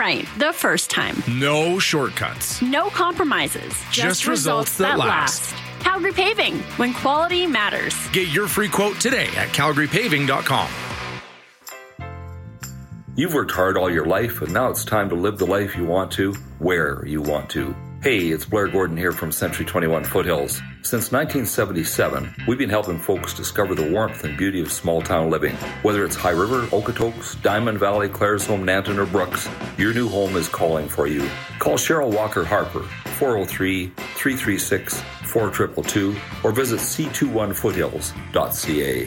right the first time. No shortcuts. No compromises. Just results that last. Calgary Paving, when quality matters. Get your free quote today at calgarypaving.com. You've worked hard all your life, and now it's time to live the life you want to, where you want to. Hey, it's Blair Gordon here from Century 21 Foothills. Since 1977, we've been helping folks discover the warmth and beauty of small-town living. Whether it's High River, Okotoks, Diamond Valley, Claresholm, Nanton, or Brooks, your new home is calling for you. Call Cheryl Walker Harper, 403-336-4222, or visit c21foothills.ca.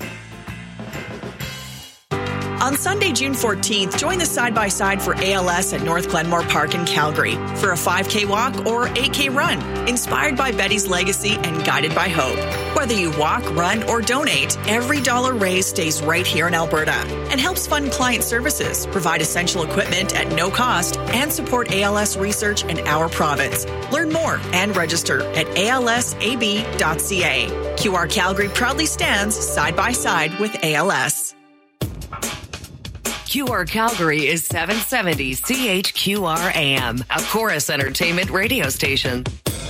On Sunday, June 14th, join the side-by-side for ALS at North Glenmore Park in Calgary for a 5K walk or 8K run, inspired by Betty's legacy and guided by hope. Whether you walk, run, or donate, every dollar raised stays right here in Alberta and helps fund client services, provide essential equipment at no cost, and support ALS research in our province. Learn more and register at alsab.ca. QR Calgary proudly stands side by side with ALS. QR Calgary is 770 CHQR AM, a Chorus Entertainment radio station.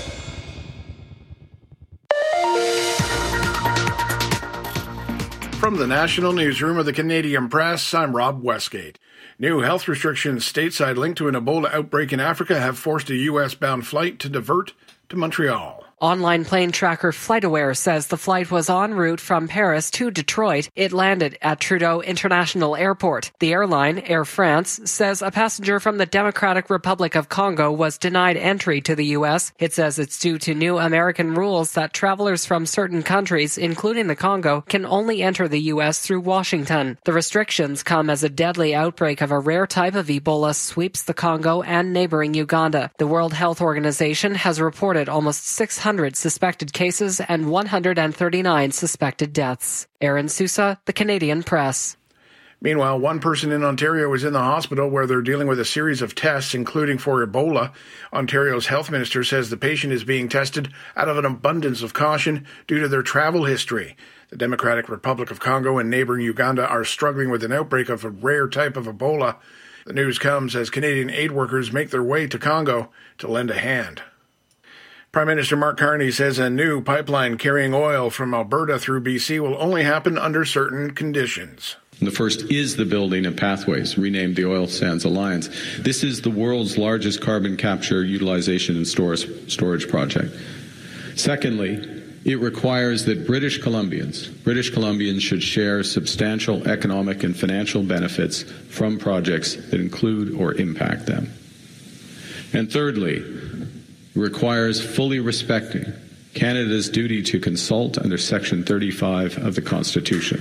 From the National Newsroom of the Canadian Press, I'm Rob Westgate. New health restrictions stateside linked to an Ebola outbreak in Africa have forced a U.S.-bound flight to divert to Montreal. Online plane tracker FlightAware says the flight was en route from Paris to Detroit. It landed at Trudeau International Airport. The airline, Air France, says a passenger from the Democratic Republic of Congo was denied entry to the U.S. It says it's due to new American rules that travelers from certain countries, including the Congo, can only enter the U.S. through Washington. The restrictions come as a deadly outbreak of a rare type of Ebola sweeps the Congo and neighboring Uganda. The World Health Organization has reported almost 600 suspected cases and 139 suspected deaths. Aaron Sousa, The Canadian Press. Meanwhile, one person in Ontario is in the hospital where they're dealing with a series of tests, including for Ebola. Ontario's health minister says the patient is being tested out of an abundance of caution due to their travel history. The Democratic Republic of Congo and neighboring Uganda are struggling with an outbreak of a rare type of Ebola. The news comes as Canadian aid workers make their way to Congo to lend a hand. Prime Minister Mark Carney says a new pipeline carrying oil from Alberta through BC will only happen under certain conditions. The first is the building of Pathways, renamed the Oil Sands Alliance. This is the world's largest carbon capture, utilization, and storage project. Secondly, it requires that British Columbians should share substantial economic and financial benefits from projects that include or impact them. And thirdly, requires fully respecting Canada's duty to consult under Section 35 of the Constitution.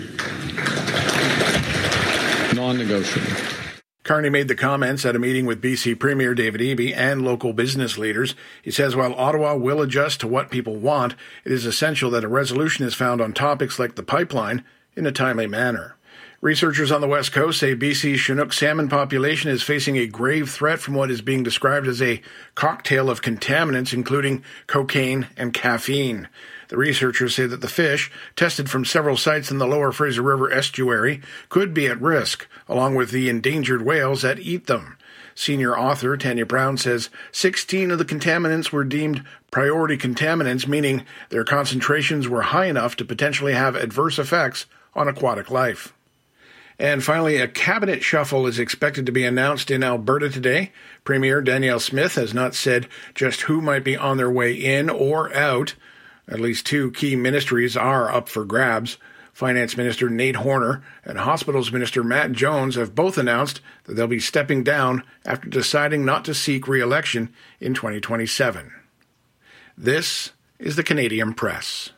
Non-negotiable. Carney made the comments at a meeting with BC Premier David Eby and local business leaders. He says while Ottawa will adjust to what people want, it is essential that a resolution is found on topics like the pipeline in a timely manner. Researchers on the West Coast say BC's Chinook salmon population is facing a grave threat from what is being described as a cocktail of contaminants, including cocaine and caffeine. The researchers say that the fish, tested from several sites in the lower Fraser River estuary, could be at risk, along with the endangered whales that eat them. Senior author Tanya Brown says 16 of the contaminants were deemed priority contaminants, meaning their concentrations were high enough to potentially have adverse effects on aquatic life. And finally, a cabinet shuffle is expected to be announced in Alberta today. Premier Danielle Smith has not said just who might be on their way in or out. At least two key ministries are up for grabs. Finance Minister Nate Horner and Hospitals Minister Matt Jones have both announced that they'll be stepping down after deciding not to seek re-election in 2027. This is the Canadian Press.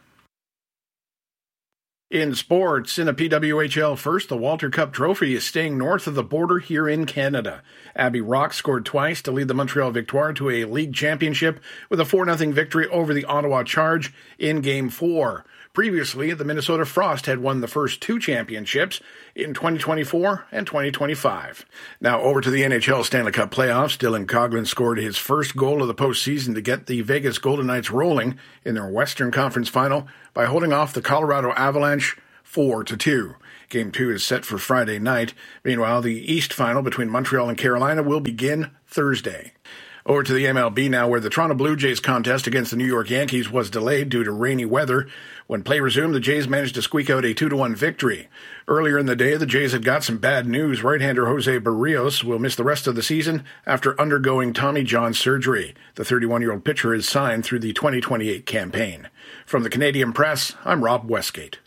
In sports, in a PWHL first, the Walter Cup Trophy is staying north of the border here in Canada. Abby Rock scored twice to lead the Montreal Victoire to a league championship with a 4-0 victory over the Ottawa Charge in Game 4. Previously, the Minnesota Frost had won the first two championships in 2024 and 2025. Now over to the NHL Stanley Cup playoffs. Dylan Coghlan scored his first goal of the postseason to get the Vegas Golden Knights rolling in their Western Conference final by holding off the Colorado Avalanche 4-2. Game 2 is set for Friday night. Meanwhile, the East final between Montreal and Carolina will begin Thursday. Over to the MLB now, where the Toronto Blue Jays contest against the New York Yankees was delayed due to rainy weather. When play resumed, the Jays managed to squeak out a 2-1 victory. Earlier in the day, the Jays had got some bad news. Right-hander Jose Barrios will miss the rest of the season after undergoing Tommy John surgery. The 31-year-old pitcher is signed through the 2028 campaign. From the Canadian Press, I'm Rob Westgate.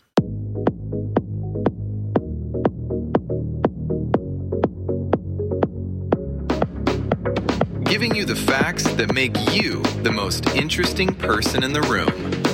Giving you the facts that make you the most interesting person in the room.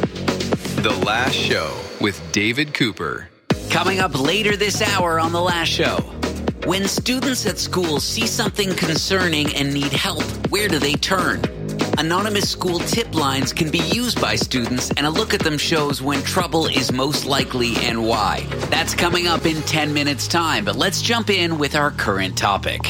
The Last Show with David Cooper. Coming up later this hour on The Last Show. When students at school see something concerning and need help, where do they turn? Anonymous school tip lines can be used by students, and a look at them shows when trouble is most likely and why. That's coming up in 10 minutes' time, but let's jump in with our current topic.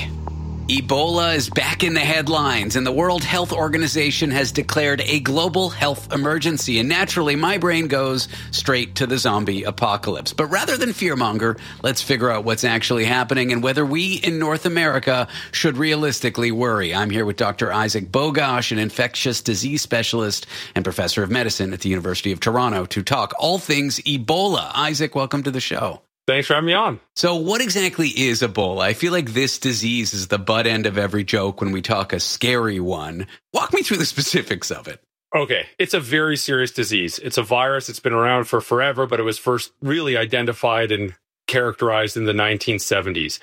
Ebola is back in the headlines, and the World Health Organization has declared a global health emergency. And naturally, my brain goes straight to the zombie apocalypse. But rather than fearmonger, let's figure out what's actually happening and whether we in North America should realistically worry. I'm here with Dr. Isaac Bogosh, an infectious disease specialist and professor of medicine at the University of Toronto, to talk all things Ebola. Isaac, welcome to the show. Thanks for having me on. So what exactly is Ebola? I feel like this disease is the butt end of every joke when we talk a scary one. Walk me through the specifics of it. Okay, it's a very serious disease. It's a virus. It's been around for forever, but it was first really identified and characterized in the 1970s.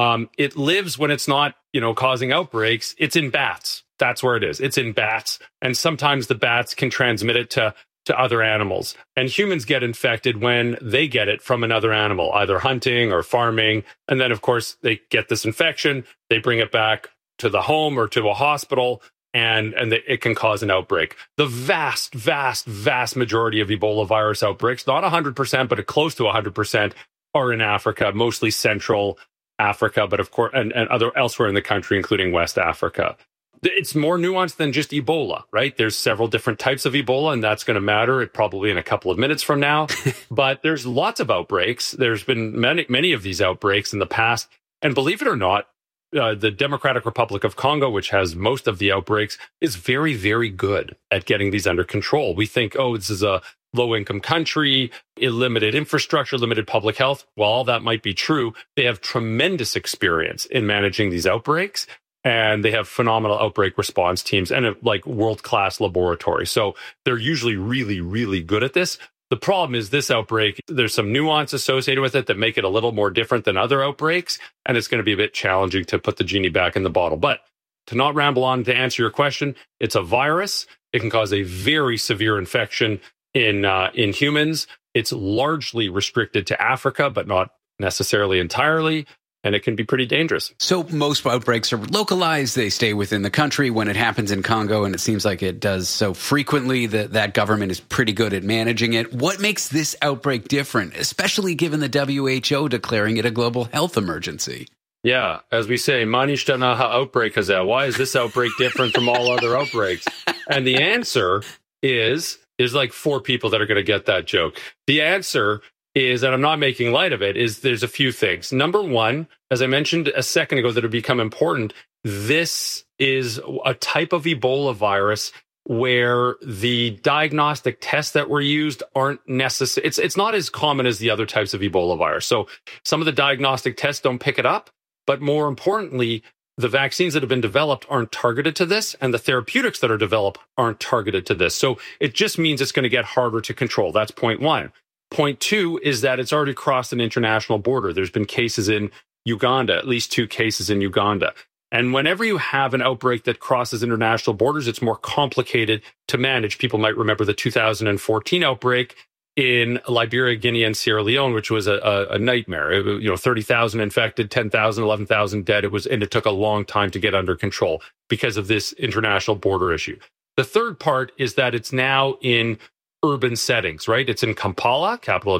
It lives when it's not, causing outbreaks. It's in bats. That's where it is. It's in bats. And sometimes the bats can transmit it to other animals. And humans get infected when they get it from another animal, either hunting or farming. And then, of course, they get this infection. They bring it back to the home or to a hospital, and it can cause an outbreak. The vast, vast, vast majority of Ebola virus outbreaks, not 100%, but close to 100%, are in Africa, mostly Central Africa, but of course, and elsewhere in the country, including West Africa. It's more nuanced than just Ebola, right? There's several different types of Ebola, and that's going to matter probably in a couple of minutes from now. But there's lots of outbreaks. There's been many of these outbreaks in the past. And believe it or not, the Democratic Republic of Congo, which has most of the outbreaks, is very, very good at getting these under control. We think, this is a low-income country, limited infrastructure, limited public health. While all that might be true, they have tremendous experience in managing these outbreaks. And they have phenomenal outbreak response teams and world-class laboratories. So they're usually really, really good at this. The problem is this outbreak, there's some nuance associated with it that make it a little more different than other outbreaks. And it's going to be a bit challenging to put the genie back in the bottle. But to not ramble on, to answer your question, it's a virus. It can cause a very severe infection in humans. It's largely restricted to Africa, but not necessarily entirely. And it can be pretty dangerous. So most outbreaks are localized. They stay within the country. When it happens in Congo, and it seems like it does so frequently, that government is pretty good at managing it. What makes this outbreak different, especially given the WHO declaring it a global health emergency? Yeah, as we say, manishta outbreak is that. Why is this outbreak different from all other outbreaks? And the answer is like 4 people that are going to get that joke. The answer is, and I'm not making light of it, is there's a few things. Number one, as I mentioned a second ago that have become important, this is a type of Ebola virus where the diagnostic tests that were used aren't necessary. It's not as common as the other types of Ebola virus. So some of the diagnostic tests don't pick it up, but more importantly, the vaccines that have been developed aren't targeted to this, and the therapeutics that are developed aren't targeted to this. So it just means it's going to get harder to control. That's point one. Point two is that it's already crossed an international border. There's been cases in Uganda, at least 2 cases in Uganda. And whenever you have an outbreak that crosses international borders, it's more complicated to manage. People might remember the 2014 outbreak in Liberia, Guinea, and Sierra Leone, which was a nightmare. 30,000 infected, 10,000, 11,000 dead. And it took a long time to get under control because of this international border issue. The third part is that it's now in urban settings, right? It's in Kampala, capital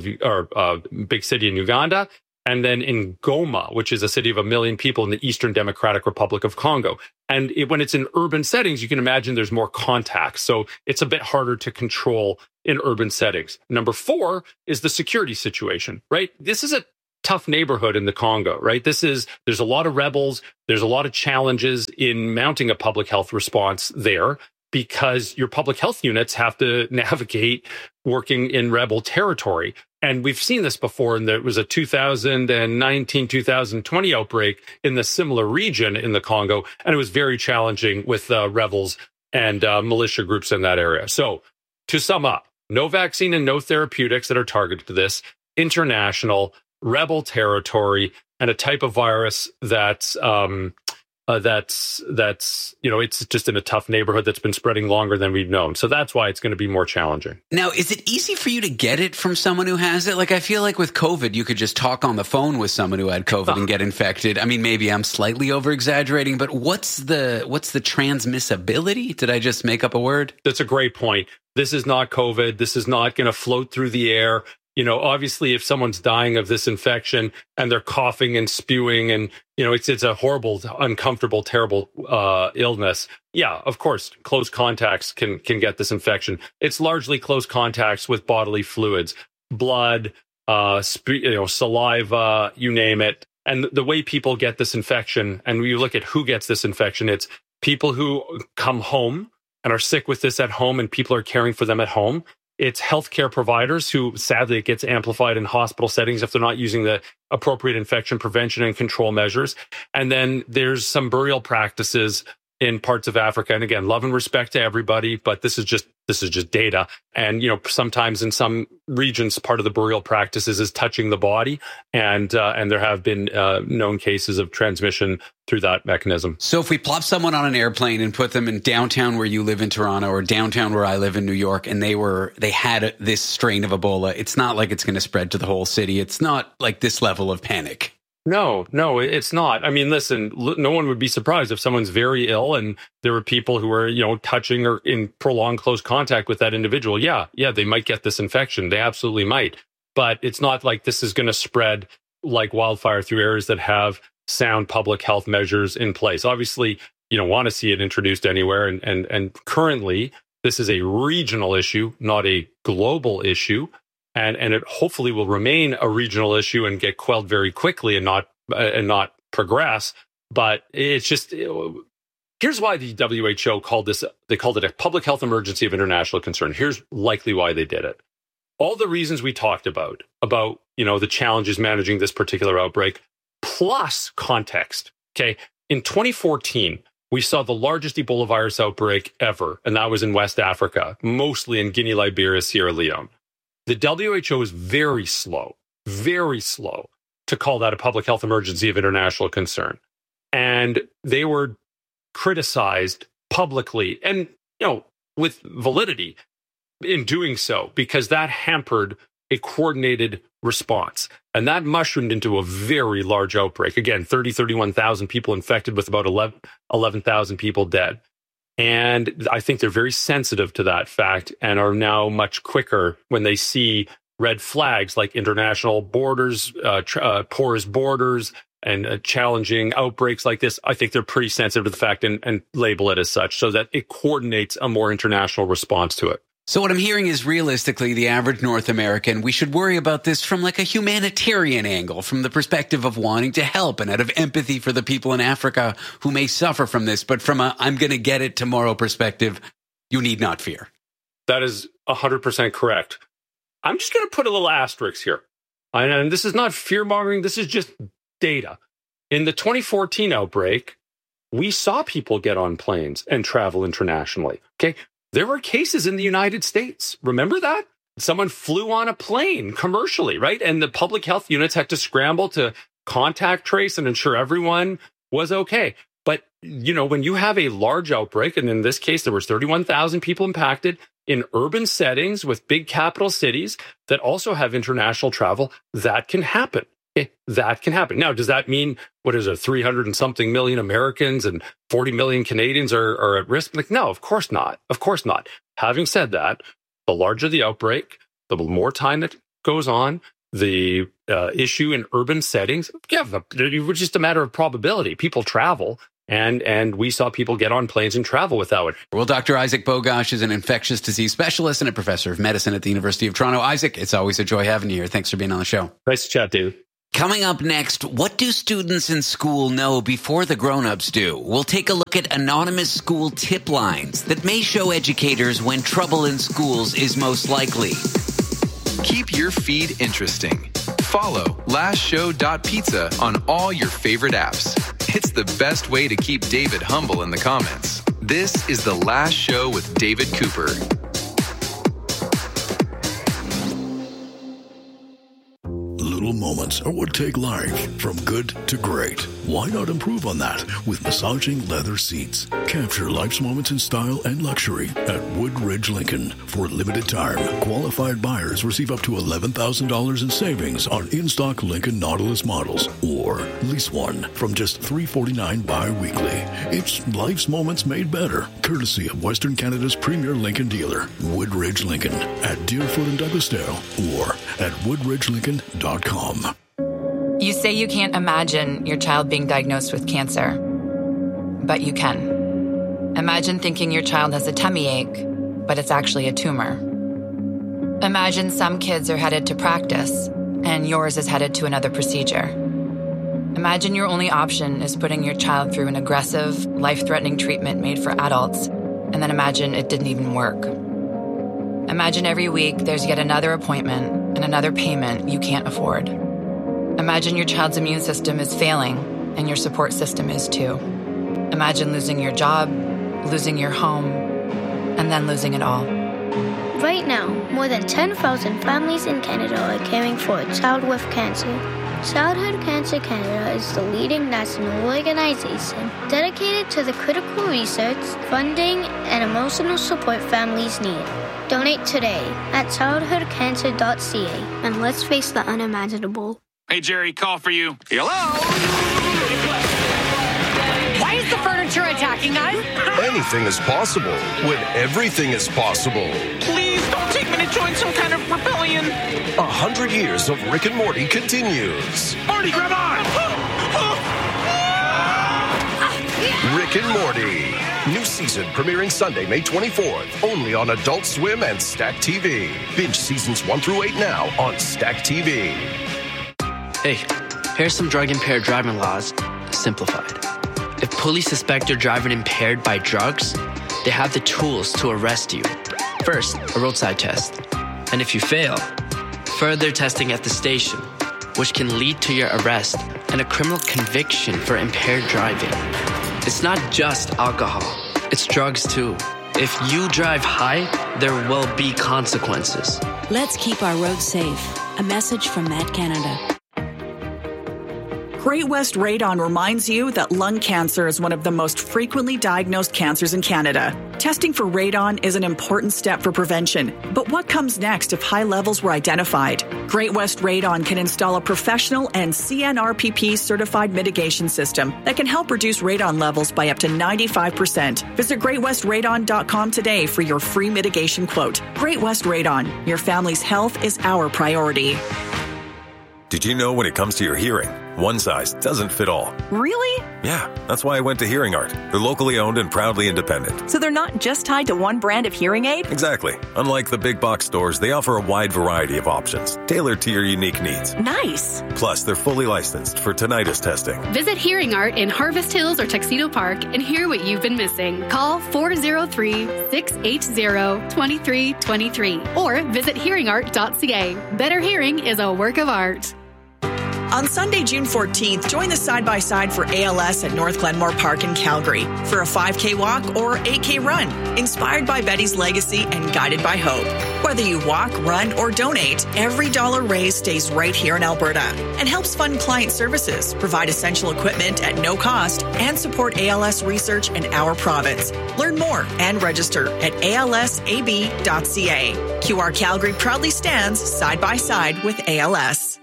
of big city in Uganda, and then in Goma, which is a city of 1 million people in the Eastern Democratic Republic of Congo. And when it's in urban settings, you can imagine there's more contact. So it's a bit harder to control in urban settings. Number 4 is the security situation, right? This is a tough neighborhood in the Congo, right? There's a lot of rebels. There's a lot of challenges in mounting a public health response there, because your public health units have to navigate working in rebel territory. And we've seen this before, and there was a 2019-2020 outbreak in the similar region in the Congo, and it was very challenging with rebels and militia groups in that area. So to sum up, no vaccine and no therapeutics that are targeted to this, international, rebel territory, and a type of virus that's it's just in a tough neighborhood that's been spreading longer than we've known. So that's why it's going to be more challenging. Now, is it easy for you to get it from someone who has it? Like, I feel like with COVID, you could just talk on the phone with someone who had COVID and get infected. I mean, maybe I'm slightly over exaggerating, but what's the transmissibility? Did I just make up a word? That's a great point. This is not COVID. This is not going to float through the air. Obviously, if someone's dying of this infection and they're coughing and spewing and, it's a horrible, uncomfortable, terrible illness. Yeah, of course, close contacts can get this infection. It's largely close contacts with bodily fluids, blood, saliva, you name it. And the way people get this infection, and you look at who gets this infection, it's people who come home and are sick with this at home and people are caring for them at home. It's healthcare providers who, sadly, it gets amplified in hospital settings if they're not using the appropriate infection prevention and control measures. And then there's some burial practices in parts of Africa. And again, love and respect to everybody, but this is just data. And, sometimes in some regions, part of the burial practices is touching the body. And there have been known cases of transmission through that mechanism. So if we plop someone on an airplane and put them in downtown where you live in Toronto or downtown where I live in New York, and they had this strain of Ebola, it's not like it's going to spread to the whole city. It's not like this level of panic. No, it's not. I mean, listen, no one would be surprised if someone's very ill and there were people who were, touching or in prolonged close contact with that individual. Yeah, they might get this infection. They absolutely might. But it's not like this is going to spread like wildfire through areas that have sound public health measures in place. Obviously, you don't want to see it introduced anywhere. And currently, this is a regional issue, not a global issue. And it hopefully will remain a regional issue and get quelled very quickly and not progress. But it's just, here's why the WHO called it a public health emergency of international concern. Here's likely why they did it. All the reasons we talked about, the challenges managing this particular outbreak, plus context. Okay. In 2014, we saw the largest Ebola virus outbreak ever, and that was in West Africa, mostly in Guinea, Liberia, Sierra Leone. The WHO is very slow to call that a public health emergency of international concern. And they were criticized publicly and, with validity in doing so, because that hampered a coordinated response. And that mushroomed into a very large outbreak. Again, 31,000 people infected with about 11,000 people dead. And I think they're very sensitive to that fact and are now much quicker when they see red flags like international borders, porous borders, and challenging outbreaks like this. I think they're pretty sensitive to the fact and label it as such so that it coordinates a more international response to it. So what I'm hearing is realistically, the average North American, we should worry about this from like a humanitarian angle, from the perspective of wanting to help and out of empathy for the people in Africa who may suffer from this. But from a I'm going to get it tomorrow perspective, you need not fear. That is 100% correct. I'm just going to put a little asterisk here. And this is not fear-mongering. This is just data. In the 2014 outbreak, we saw people get on planes and travel internationally. Okay. There were cases in the United States. Remember that? Someone flew on a plane commercially, right? And the public health units had to scramble to contact trace and ensure everyone was okay. But, when you have a large outbreak, and in this case, there was 31,000 people impacted in urban settings with big capital cities that also have international travel, that can happen. That can happen. Now, does that mean, 300 and something million Americans and 40 million Canadians are at risk? Like, no, of course not. Of course not. Having said that, the larger the outbreak, the more time that goes on, the issue in urban settings, it's just a matter of probability. People travel. And we saw people get on planes and travel without it. Well, Dr. Isaac Bogosh is an infectious disease specialist and a professor of medicine at the University of Toronto. Isaac, it's always a joy having you here. Thanks for being on the show. Nice to chat, David. Coming up next, what do students in school know before the grown-ups do? We'll take a look at anonymous school tip lines that may show educators when trouble in schools is most likely. Keep your feed interesting. Follow lastshow.pizza on all your favorite apps. It's the best way to keep David humble in the comments. This is The Last Show with David Cooper. Little moments are what take life from good to great. Why not improve on that with massaging leather seats? Capture life's moments in style and luxury at Woodridge Lincoln. For a limited time, qualified buyers receive up to $11,000 in savings on in-stock Lincoln Nautilus models, or lease one from just $349 bi-weekly. It's life's moments made better, courtesy of Western Canada's premier Lincoln dealer, Woodridge Lincoln, at Deerfoot and Douglasdale, or at woodridgelincoln.com. You say you can't imagine your child being diagnosed with cancer, but you can. Imagine thinking your child has a tummy ache, but it's actually a tumor. Imagine some kids are headed to practice, and yours is headed to another procedure. Imagine your only option is putting your child through an aggressive, life-threatening treatment made for adults, and then imagine it didn't even work. Imagine every week there's yet another appointment and another payment you can't afford. Imagine your child's immune system is failing, and your support system is too. Imagine losing your job, losing your home, and then losing it all. Right now, more than 10,000 families in Canada are caring for a child with cancer. Childhood Cancer Canada is the leading national organization dedicated to the critical research, funding, and emotional support families need. Donate today at childhoodcancer.ca, and let's face the unimaginable. Hey, Jerry, call for you. Hello? Why is the furniture attacking us? Anything is possible when everything is possible. Please don't take me to join some kind of rebellion. 100 years of Rick and Morty continues. Morty, grab on! Rick and Morty. New season premiering Sunday, May 24th. Only on Adult Swim and Stack TV. Binge seasons 1 through 8 now on Stack TV. Hey, here's some drug-impaired driving laws, simplified. If police suspect you're driving impaired by drugs, they have the tools to arrest you. First, a roadside test. And if you fail, further testing at the station, which can lead to your arrest and a criminal conviction for impaired driving. It's not just alcohol, it's drugs too. If you drive high, there will be consequences. Let's keep our roads safe. A message from Med Canada. Great West Radon reminds you that lung cancer is one of the most frequently diagnosed cancers in Canada. Testing for radon is an important step for prevention. But what comes next if high levels were identified? Great West Radon can install a professional and CNRPP certified mitigation system that can help reduce radon levels by up to 95%. Visit greatwestradon.com today for your free mitigation quote. Great West Radon, your family's health is our priority. Did you know when it comes to your hearing, one size doesn't fit all? Really? Yeah, that's why I went to Hearing Art. They're locally owned and proudly independent. So they're not just tied to one brand of hearing aid? Exactly. Unlike the big box stores, they offer a wide variety of options, tailored to your unique needs. Nice. Plus, they're fully licensed for tinnitus testing. Visit Hearing Art in Harvest Hills or Tuxedo Park and hear what you've been missing. Call 403-680-2323 or visit hearingart.ca. Better hearing is a work of art. On Sunday, June 14th, join the side-by-side for ALS at North Glenmore Park in Calgary for a 5K walk or 8K run, inspired by Betty's legacy and guided by hope. Whether you walk, run, or donate, every dollar raised stays right here in Alberta and helps fund client services, provide essential equipment at no cost, and support ALS research in our province. Learn more and register at alsab.ca. QR Calgary proudly stands side by side with ALS.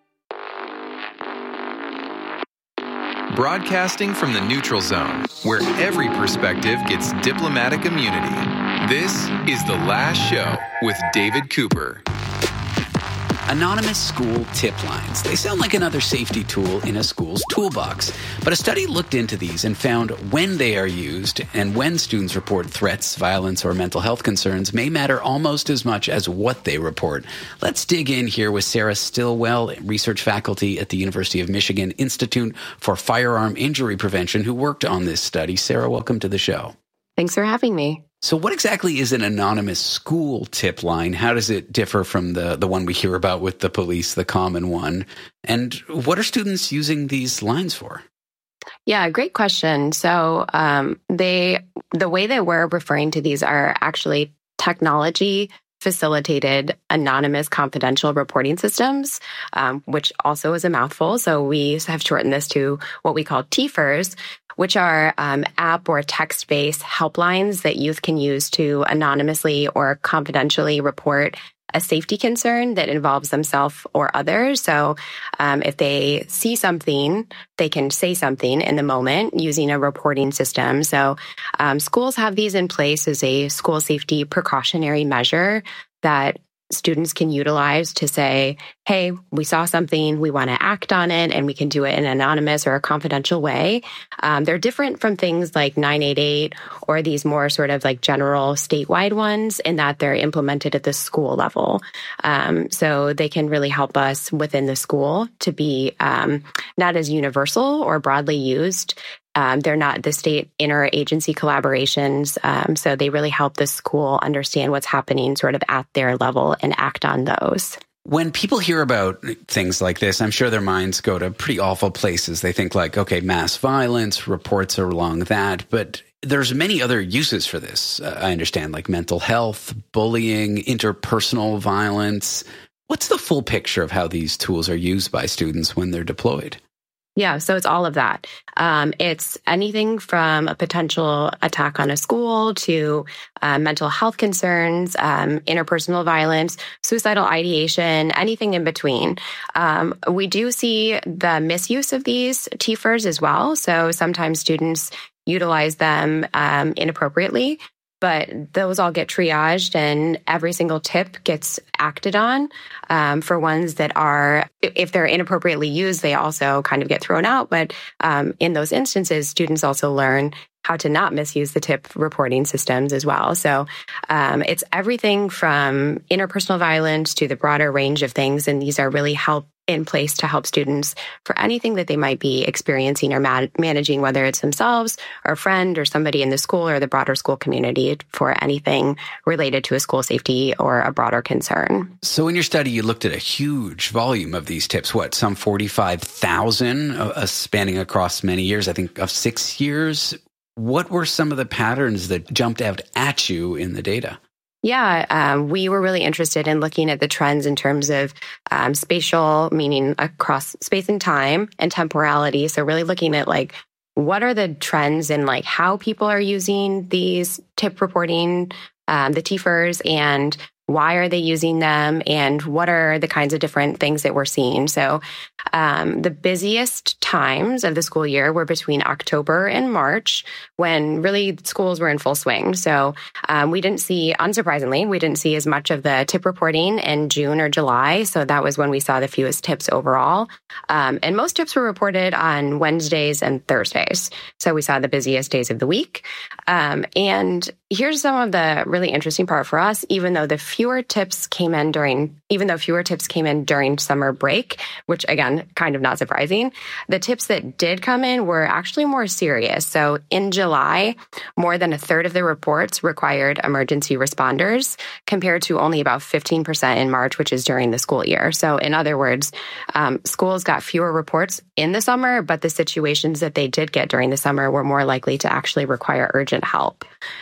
Broadcasting from the neutral zone, where every perspective gets diplomatic immunity. This is The Last Show with David Cooper. Anonymous school tip lines. They sound like another safety tool in a school's toolbox. But a study looked into these and found when they are used and when students report threats, violence, or mental health concerns may matter almost as much as what they report. Let's dig in here with Sarah Stillwell, research faculty at the University of Michigan Institute for Firearm Injury Prevention, who worked on this study. Sarah, welcome to the show. Thanks for having me. So what exactly is an anonymous school tip line? How does it differ from the one we hear about with the police, the common one? And what are students using these lines for? Yeah, great question. So the way that we're referring to these are actually technology facilitated anonymous confidential reporting systems, which also is a mouthful. So we have shortened this to what we call TFERS, which are app or text-based helplines that youth can use to anonymously or confidentially report a safety concern that involves themselves or others. So if they see something, they can say something in the moment using a reporting system. So schools have these in place as a school safety precautionary measure that students can utilize to say, hey, we saw something, we want to act on it, and we can do it in an anonymous or a confidential way. They're different from things like 988 or these more sort of like general statewide ones in that they're implemented at the school level. So they can really help us within the school to be not as universal or broadly used. They're not the state interagency collaborations, so they really help the school understand what's happening sort of at their level and act on those. When people hear about things like this, I'm sure their minds go to pretty awful places. They think like, okay, mass violence, reports are along that, but there's many other uses for this. I understand, like mental health, bullying, interpersonal violence. What's the full picture of how these tools are used by students when they're deployed? Yeah, so it's all of that. It's anything from a potential attack on a school to mental health concerns, interpersonal violence, suicidal ideation, anything in between. We do see the misuse of these TFERS as well. So sometimes students utilize them inappropriately. But those all get triaged and every single tip gets acted on. For ones that are, if they're inappropriately used, they also kind of get thrown out. But in those instances, students also learn how to not misuse the tip reporting systems as well. So it's everything from interpersonal violence to the broader range of things. And these are really in place to help students for anything that they might be experiencing or managing, whether it's themselves or a friend or somebody in the school or the broader school community for anything related to a school safety or a broader concern. So in your study, you looked at a huge volume of these tips, some 45,000 spanning across many years, I think of 6 years. What were some of the patterns that jumped out at you in the data? Yeah, we were really interested in looking at the trends in terms of spatial, meaning across space and time, and temporality. So really looking at like, what are the trends in like how people are using these tip reporting, the TFERS, and why are they using them, and what are the kinds of different things that we're seeing? So the busiest times of the school year were between October and March, when really schools were in full swing. So unsurprisingly, we didn't see as much of the tip reporting in June or July. So that was when we saw the fewest tips overall. And most tips were reported on Wednesdays and Thursdays. So we saw the busiest days of the week. And here's some of the really interesting part for us, even though fewer tips came in during summer break, which again, kind of not surprising, the tips that did come in were actually more serious. So in July, more than a third of the reports required emergency responders, compared to only about 15% in March, which is during the school year. So in other words, schools got fewer reports in the summer, but the situations that they did get during the summer were more likely to actually require urgent help.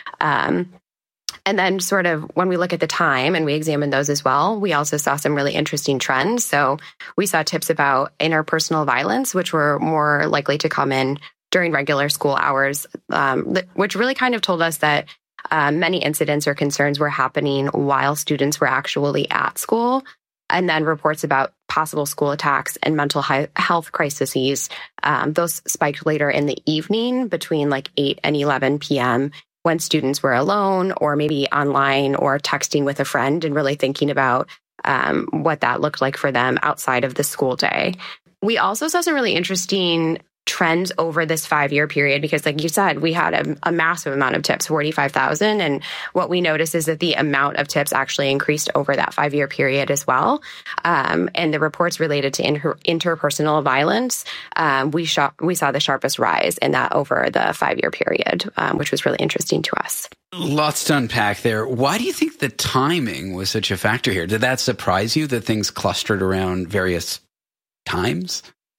And then sort of when we look at the time and we examine those as well, we also saw some really interesting trends. So we saw tips about interpersonal violence, which were more likely to come in during regular school hours, which really kind of told us that many incidents or concerns were happening while students were actually at school. And then reports about possible school attacks and mental health crises, those spiked later in the evening between like 8 and 11 p.m., when students were alone or maybe online or texting with a friend and really thinking about what that looked like for them outside of the school day. We also saw some really interesting trends over this 5-year period because, like you said, we had a massive amount of tips, 45,000. And what we noticed is that the amount of tips actually increased over that 5-year period as well. And the reports related to interpersonal violence, we saw the sharpest rise in that over the 5-year period, which was really interesting to us. Lots to unpack there. Why do you think the timing was such a factor here? Did that surprise you that things clustered around various times?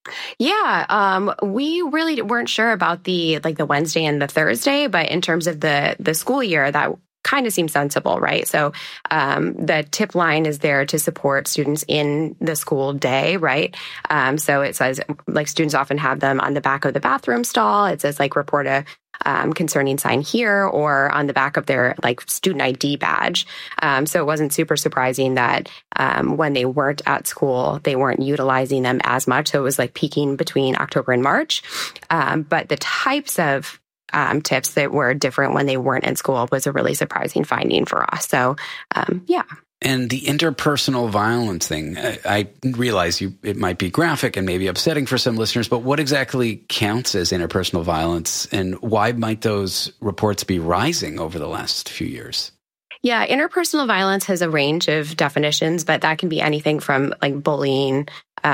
Yeah, we really weren't sure about the Wednesday and the Thursday, but in terms of the school year, that kind of seems sensible, right? So the tip line is there to support students in the school day, right? So it says, like, students often have them on the back of the bathroom stall. It says, like, report a concerning sign here, or on the back of their, like, student ID badge. So it wasn't super surprising that when they weren't at school, they weren't utilizing them as much. So it was like peaking between October and March. But the types of tips that were different when they weren't in school was a really surprising finding for us. So, yeah. And the interpersonal violence thing, I realize it might be graphic and maybe upsetting for some listeners, but what exactly counts as interpersonal violence, and why might those reports be rising over the last few years? Yeah, interpersonal violence has a range of definitions, but that can be anything from, like, bullying,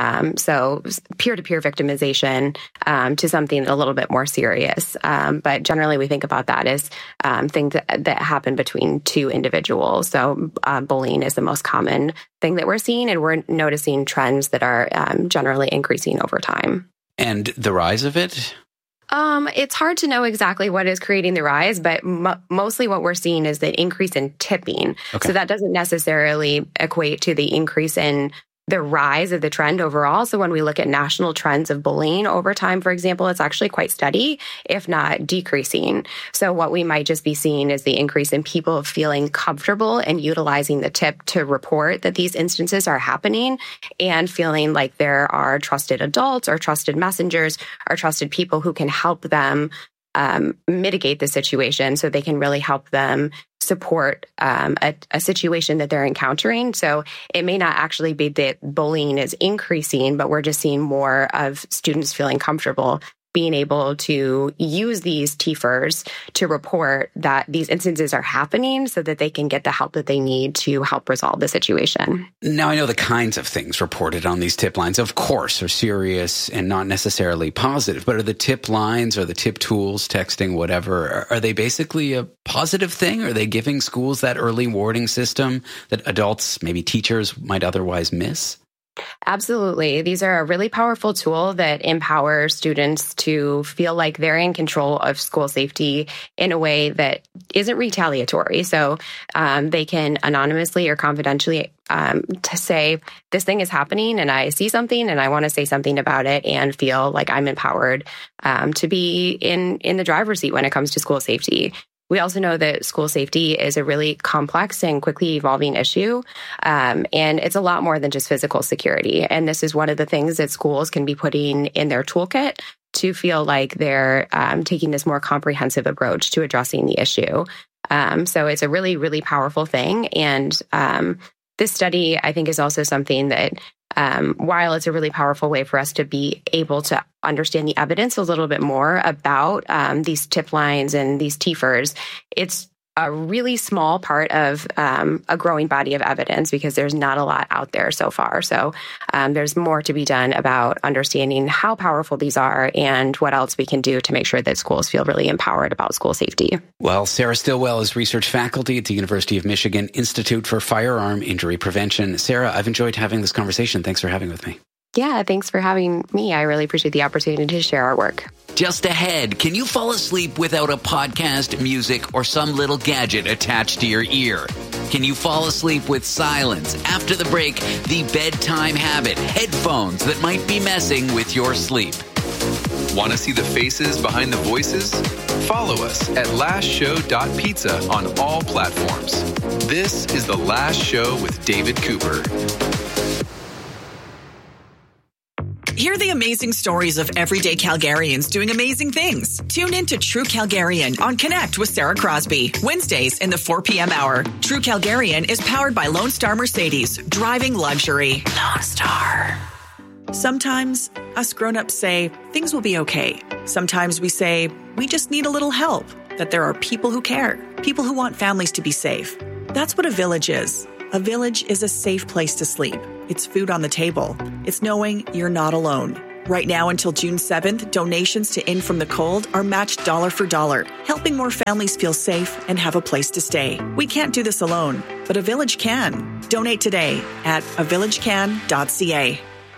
so peer-to-peer victimization, to something a little bit more serious. But generally, we think about that as things that happen between two individuals. So bullying is the most common thing that we're seeing, and we're noticing trends that are generally increasing over time. And the rise of it? It's hard to know exactly what is creating the rise, but mostly what we're seeing is the increase in tipping. Okay. So that doesn't necessarily equate to the increase in the rise of the trend overall. So when we look at national trends of bullying over time, for example, it's actually quite steady, if not decreasing. So what we might just be seeing is the increase in people feeling comfortable and utilizing the tip to report that these instances are happening, and feeling like there are trusted adults or trusted messengers or trusted people who can help them mitigate the situation, so they can really help them support a situation that they're encountering. So it may not actually be that bullying is increasing, but we're just seeing more of students feeling comfortable being able to use these TFERs to report that these instances are happening, so that they can get the help that they need to help resolve the situation. Now, I know the kinds of things reported on these tip lines, of course, are serious and not necessarily positive, but are the tip lines or the tip tools, texting, whatever, are they basically a positive thing? Are they giving schools that early warning system that adults, maybe teachers, might otherwise miss? Absolutely. These are a really powerful tool that empowers students to feel like they're in control of school safety in a way that isn't retaliatory. So they can anonymously or confidentially to say, this thing is happening and I see something and I want to say something about it, and feel like I'm empowered to be in the driver's seat when it comes to school safety. We also know that school safety is a really complex and quickly evolving issue, and it's a lot more than just physical security. And this is one of the things that schools can be putting in their toolkit to feel like they're taking this more comprehensive approach to addressing the issue. So it's a really, really powerful thing. And this study, I think, is also something that, while it's a really powerful way for us to be able to understand the evidence a little bit more about these tip lines and these TFERs, it's a really small part of a growing body of evidence, because there's not a lot out there so far. So there's more to be done about understanding how powerful these are and what else we can do to make sure that schools feel really empowered about school safety. Well, Sarah Stillwell is research faculty at the University of Michigan Institute for Firearm Injury Prevention. Sarah, I've enjoyed having this conversation. Thanks for having with me. Yeah, thanks for having me. I really appreciate the opportunity to share our work. Just ahead, can you fall asleep without a podcast, music, or some little gadget attached to your ear? Can you fall asleep with silence? After the break, the bedtime habit, headphones that might be messing with your sleep. Want to see the faces behind the voices? Follow us at lastshow.pizza on all platforms. This is The Last Show with David Cooper. Hear the amazing stories of everyday Calgarians doing amazing things. Tune in to True Calgarian on Connect with Sarah Crosby. Wednesdays in the 4 p.m. hour. True Calgarian is powered by Lone Star Mercedes, driving luxury. Lone Star. Sometimes us grown-ups say things will be okay. Sometimes we say we just need a little help, that there are people who care, people who want families to be safe. That's what a village is. A village is a safe place to sleep. It's food on the table. It's knowing you're not alone. Right now until June 7th, donations to In From the Cold are matched dollar for dollar, helping more families feel safe and have a place to stay. We can't do this alone, but a village can. Donate today at avillagecan.ca.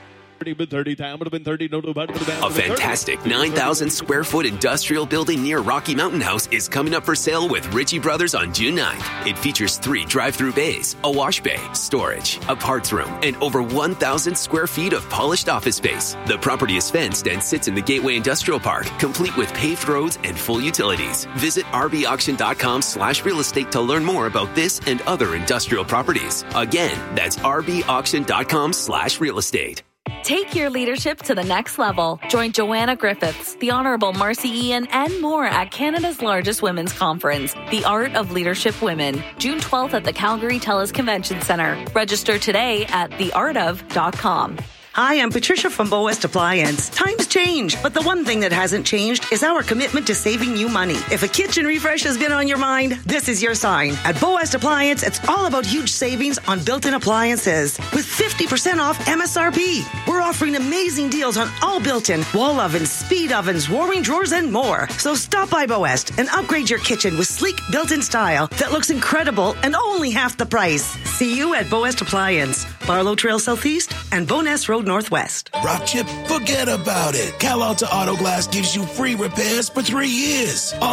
A fantastic 9,000 square foot industrial building near Rocky Mountain House is coming up for sale with Ritchie Brothers on June 9th. It features 3 drive-through bays, a wash bay, storage, a parts room, and over 1,000 square feet of polished office space. The property is fenced and sits in the Gateway Industrial Park, complete with paved roads and full utilities. Visit rbauction.com/real estate to learn more about this and other industrial properties. Again, that's rbauction.com/real estate. Take your leadership to the next level. Join Joanna Griffiths, the Honourable Marcy Ian, and more at Canada's largest women's conference, The Art of Leadership Women, June 12th at the Calgary TELUS Convention Centre. Register today at theartof.com. Hi, I'm Patricia from Bow West Appliance. Times change, but the one thing that hasn't changed is our commitment to saving you money. If a kitchen refresh has been on your mind, this is your sign. At Bow West Appliance, it's all about huge savings on built-in appliances with 50% off MSRP. We're offering amazing deals on all built-in wall ovens, speed ovens, warming drawers, and more. So stop by Bow West and upgrade your kitchen with sleek built-in style that looks incredible and only half the price. See you at Bow West Appliance, Barlow Trail Southeast and Boness Road Northwest. Rock chip, forget about it. Cal Alta Auto Glass gives you free repairs for 3 years.